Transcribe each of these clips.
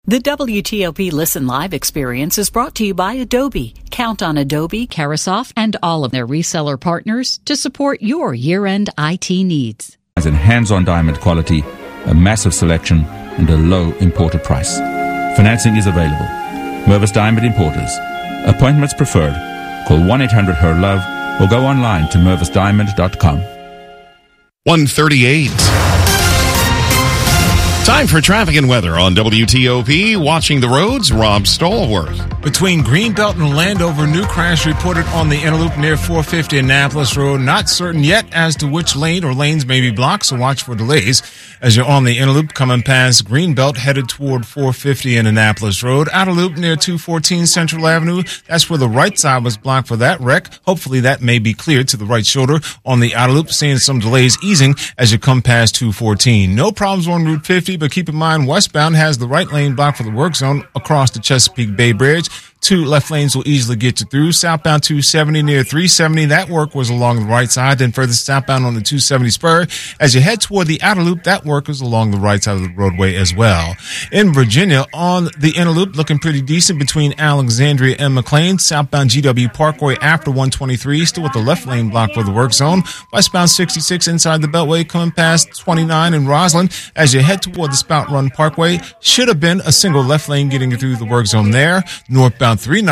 The WTOP Listen Live experience is brought to you by Adobe. Count on Adobe, Carahsoft, and all of their reseller partners to support your year-end IT needs. As in hands-on diamond quality, a massive selection, and a low imported price. Financing is available. Mervis Diamond Importers. Appointments preferred. Call 1-800-HER-LOVE or go online to mervisdiamond.com. 1:38. Time for traffic and weather on WTOP. Watching the roads, Rob Stallworth. Between Greenbelt and Landover, new crash reported on the Interloop near 450 Annapolis Road. Not certain yet as to which lane or lanes may be blocked, so watch for delays. As you're on the Interloop coming past Greenbelt, headed toward 450 in Annapolis Road. Outer Loop near 214 Central Avenue. That's where the right side was blocked for that wreck. Hopefully that may be cleared to the right shoulder. On the Outer Loop, seeing some delays easing as you come past 214. No problems on Route 50, but keep in mind westbound has the right lane blocked for the work zone across the Chesapeake Bay Bridge. 2 left lanes will easily get you through. Southbound 270 near 370. That work was along the right side. Then further southbound on the 270 spur. As you head toward the outer loop, that work is along the right side of the roadway as well. In Virginia, on the inner loop, looking pretty decent between Alexandria and McLean. Southbound GW Parkway after 123, still with the left lane blocked for the work zone. Westbound 66 inside the Beltway, coming past 29 in Roslyn. As you head toward the Spout Run Parkway, should have been a single left lane getting you through the work zone there. Northbound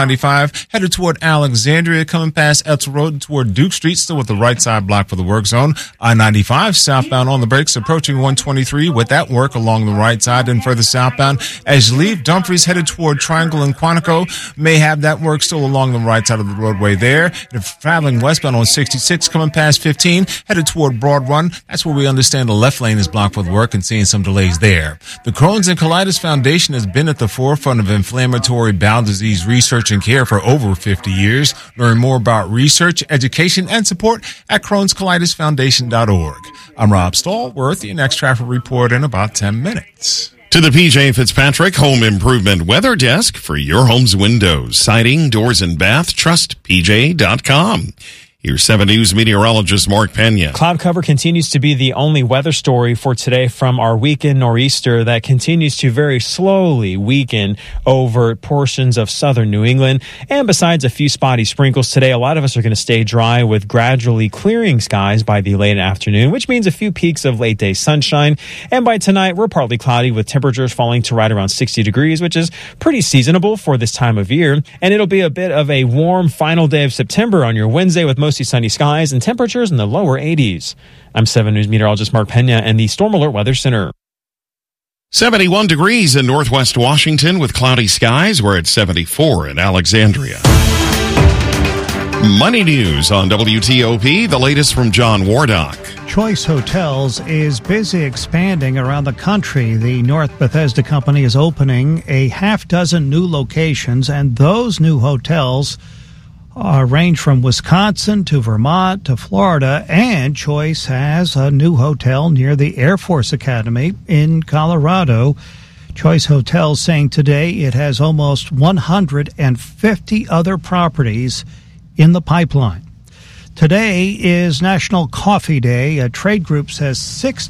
395 headed toward Alexandria, coming past Etzel Road and toward Duke Street, still with the right side blocked for the work zone. I-95 southbound on the brakes, approaching 123 with that work along the right side. And further southbound as you leave Dumfries, headed toward Triangle and Quantico, may have that work still along the right side of the roadway there. If traveling westbound on 66, coming past 15, headed toward Broad Run, that's where we understand the left lane is blocked with work and seeing some delays there. The Crohn's and Colitis Foundation has been at the forefront of inflammatory bowel disease research and care for over 50 years. Learn more about research, education, and support at Crohn'sColitisFoundation.org. I'm Rob Stallworth. Your next traffic report in about 10 minutes. To the PJ Fitzpatrick Home Improvement Weather Desk for your home's windows, siding, doors, and bath. Trust PJ.com. Here's 7 News meteorologist Mark Pena. Cloud cover continues to be the only weather story for today from our weekend nor'easter that continues to very slowly weaken over portions of southern New England. And besides a few spotty sprinkles today, a lot of us are going to stay dry with gradually clearing skies by the late afternoon, which means a few peaks of late day sunshine. And by tonight, we're partly cloudy with temperatures falling to right around 60 degrees, which is pretty seasonable for this time of year. And it'll be a bit of a warm final day of September on your Wednesday with mostly sunny skies and temperatures in the lower 80s. I'm 7 News meteorologist Mark Pena and the Storm Alert Weather Center. 71 degrees in northwest Washington with cloudy skies. We're at 74 in Alexandria. Money news on WTOP. The latest from John Wardock. Choice Hotels is busy expanding around the country. The North Bethesda Company is opening a half dozen new locations, and those new hotels range from Wisconsin to Vermont to Florida, and Choice has a new hotel near the Air Force Academy in Colorado. Choice Hotels saying today it has almost 150 other properties in the pipeline. Today is National Coffee Day. A trade group says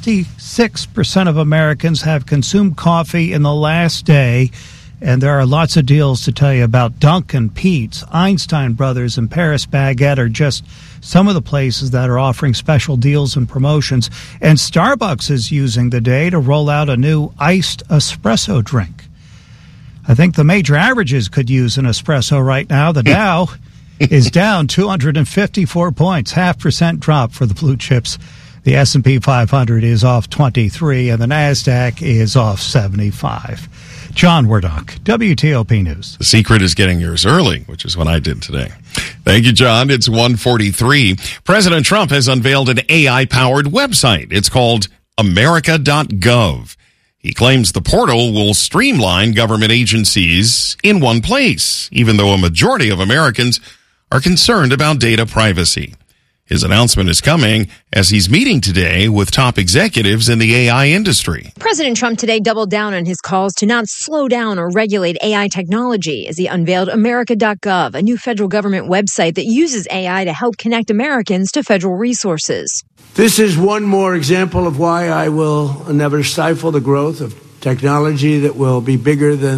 66% of Americans have consumed coffee in the last day. And there are lots of deals to tell you about. Dunkin', Pete's, Einstein Brothers, and Paris Baguette are just some of the places that are offering special deals and promotions. And Starbucks is using the day to roll out a new iced espresso drink. I think the major averages could use an espresso right now. The Dow is down 254 points, 0.5% drop for the blue chips. The S&P 500 is off 23, and the NASDAQ is off 75. John Wardock, WTOP News. The secret is getting yours early, which is what I did today. Thank you, John. It's 1:43. President Trump has unveiled an AI-powered website. It's called America.gov. He claims the portal will streamline government agencies in one place, even though a majority of Americans are concerned about data privacy. His announcement is coming as he's meeting today with top executives in the AI industry. President Trump today doubled down on his calls to not slow down or regulate AI technology as he unveiled America.gov, a new federal government website that uses AI to help connect Americans to federal resources. This is one more example of why I will never stifle the growth of technology that will be bigger than